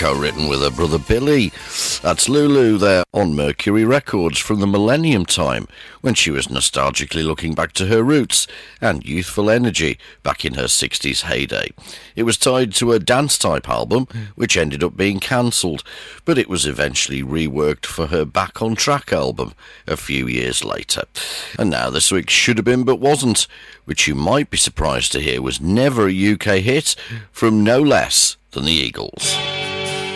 co-written with her brother Billy. That's Lulu there on Mercury Records from the Millennium time, when she was nostalgically looking back to her roots and youthful energy back in her 60s heyday. It was tied to a dance-type album, which ended up being cancelled, but it was eventually reworked for her Back on Track album a few years later. And now this week's Should Have Been But Wasn't, which you might be surprised to hear was never a UK hit, from no less than the Eagles.